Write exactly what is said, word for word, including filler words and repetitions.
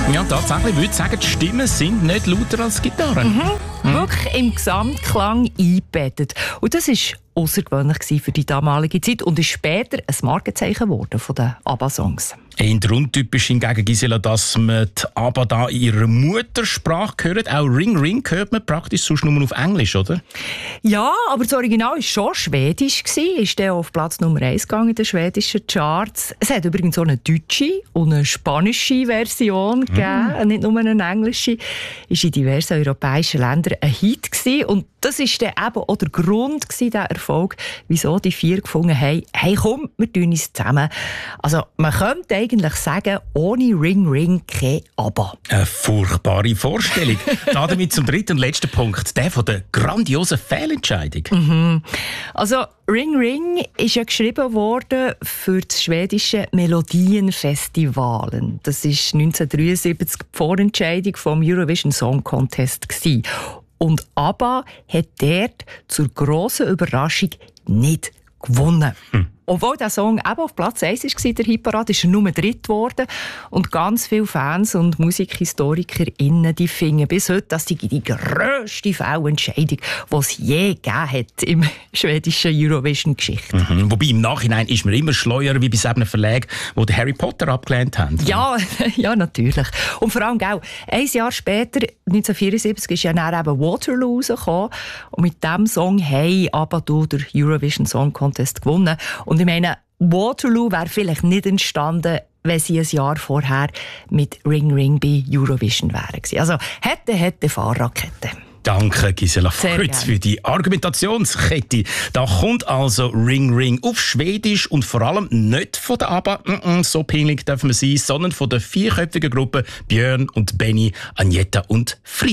Ja, tatsächlich würde ich sagen, die Stimmen sind nicht lauter als die Gitarre. Mhm. Mhm. Wirklich im Gesamtklang eingebettet. Und das war außergewöhnlich für die damalige Zeit und ist später ein Markenzeichen geworden von den ABBA-Songs. Eher untypisch hingegen, Gisela, dass man die ABBA da in ihrer Muttersprache hört. Auch Ring Ring hört man praktisch sonst nur auf Englisch, oder? Ja, aber das Original war schon schwedisch. Ist dann auf Platz Nummer eins gegangen in den schwedischen Charts. Es hat übrigens auch eine deutsche und eine spanische Version gegeben, mm. nicht nur eine englische. Ist in diversen europäischen Ländern ein Hit gewesen. Und das war dann eben auch der Grund, der Erfolg, wieso die vier gefunden haben, hey komm, wir tun uns zusammen. Also man könnte eigentlich sagen, ohne Ring Ring kein ABBA. Eine furchtbare Vorstellung. Damit zum dritten und letzten Punkt, der von der grandiosen Fehlentscheidung. Mhm. Also Ring Ring ist ja geschrieben worden für das schwedische Melodienfestivalen. Das war neunzehnhundertdreiundsiebzig die Vorentscheidung vom Eurovision Song Contest gewesen. Und ABBA hat dort zur grossen Überraschung nicht gewonnen. Hm. Obwohl der Song eben auf Platz eins war, der Hitparade, ist er nur dritt geworden. Und ganz viele Fans und MusikhistorikerInnen, die finden bis heute, dass die, die grösste Fehlentscheidung, die es je gegeben hat im schwedischen Eurovision-Geschichte. Mhm. Wobei im Nachhinein ist man immer schleuer wie bei einem Verlag, die den Harry Potter abgelehnt haben. Ja, ja, natürlich. Und vor allem, gell, ein Jahr später, neunzehnhundertvierundsiebzig, ist ja dann eben Waterloo rausgekommen. Und mit diesem Song haben ABBA den Eurovision Song Contest gewonnen. Und ich meine, Waterloo wäre vielleicht nicht entstanden, wenn sie ein Jahr vorher mit Ring Ring bei Eurovision wären. Also hätte, hätte Fahrradkette. Danke, Gisela Fritz, für die Argumentationskette. Da kommt also Ring Ring auf Schwedisch und vor allem nicht von der ABBA, mm-mm, so peinlich dürfen wir sein, sondern von der vierköpfigen Gruppe Björn und Benny, Agneta und Frida.